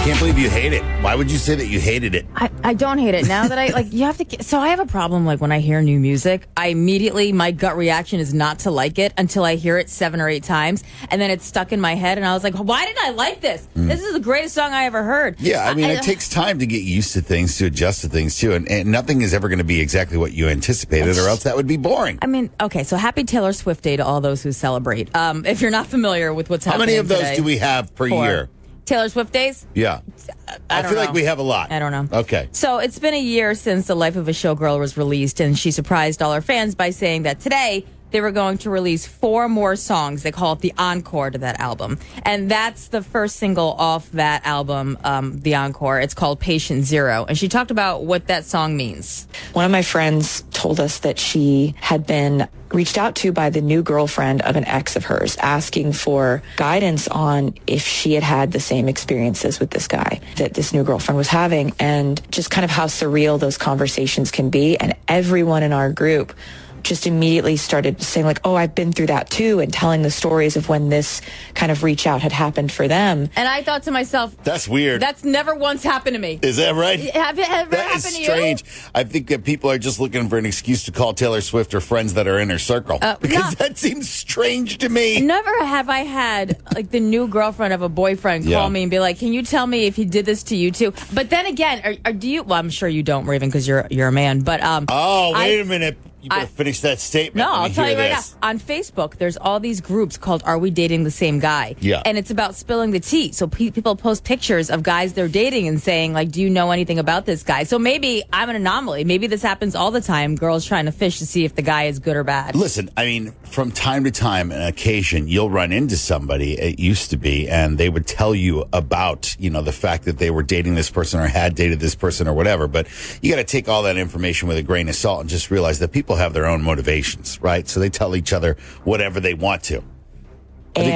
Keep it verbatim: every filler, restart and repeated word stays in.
Can't believe you hate it. Why would you say that you hated it? I, I don't hate it. Now that I, like, you have to, so I have a problem, like, when I hear new music, I immediately, my gut reaction is not to like it until I hear it seven or eight times, and then it's stuck in my head, and I was like, why did I like this? Mm. This is the greatest song I ever heard. Yeah, I mean, I, it I, takes time to get used to things, to adjust to things, too, and, and nothing is ever going to be exactly what you anticipated, or else that would be boring. I mean, okay, so happy Taylor Swift Day to all those who celebrate. Um, if you're not familiar with what's How happening many of those today, do we have per four. year? Taylor Swift days? Yeah. I, I, don't feel know. like we have a lot. I don't know. Okay. So it's been a year since The Life of a Showgirl was released, and she surprised all her fans by saying that today they were going to release four more songs. They call it the encore to that album. And that's the first single off that album, um, the encore. It's called Patient Zero. And she talked about what that song means. One of my friends told us that she had been reached out to by the new girlfriend of an ex of hers, asking for guidance on if she had had the same experiences with this guy that this new girlfriend was having, and just kind of how surreal those conversations can be. And everyone in our group just immediately started saying, like, oh, I've been through that too, and telling the stories of when this kind of reach out had happened for them. And I thought to myself, that's weird. That's never once happened to me. Is that right? Have it ever that happened is to you? strange. I think that people are just looking for an excuse to call Taylor Swift or friends that are in her circle. Uh, because no, that seems strange to me. Never have I had, like, the new girlfriend of a boyfriend call yeah. me and be like, can you tell me if he did this to you too? But then again, are, are, do you, well, I'm sure you don't, Raven, because you're, you're a man, but... um. Oh, wait I, a minute. You better I, finish that statement. No, I'll tell you right this. now. On Facebook, there's all these groups called Are We Dating the Same Guy? Yeah. And it's about spilling the tea. So pe- people post pictures of guys they're dating and saying, like, do you know anything about this guy? So maybe I'm an anomaly. Maybe this happens all the time. Girls trying to fish to see if the guy is good or bad. Listen, I mean, from time to time, an occasion, you'll run into somebody, it used to be, and they would tell you about, you know, the fact that they were dating this person or had dated this person or whatever. But you got to take all that information with a grain of salt and just realize that people have their own motivations. Right? So they tell each other whatever they want to.